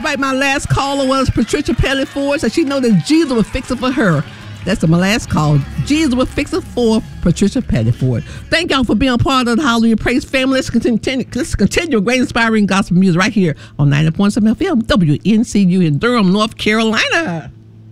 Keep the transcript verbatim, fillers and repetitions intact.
right. My last caller was Patricia Pelly Ford. So she know that Jesus will fix it for her. That's my last call. Jesus will fix it for Patricia Pelly Ford. Thank y'all for being a part of the Hallelujah Praise family. Let's continue, let's continue great inspiring gospel music right here on ninety point seven F M W N C U in Durham, North Carolina.